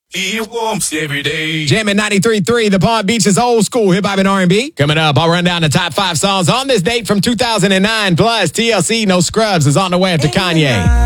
He wants every day. Jamming 93.3, the Palm Beach's old school hip-hop and R&B. Coming up, I'll run down the top 5 songs on this date from 2009. Plus, TLC No Scrubs is on the way after Kanye.